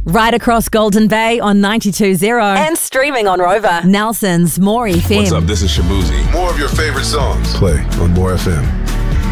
Right across Golden Bay on 92.0. And streaming on Rover. Nelson's More FM. What's up? This is Shabuzi. More of your favorite songs. Play on More FM.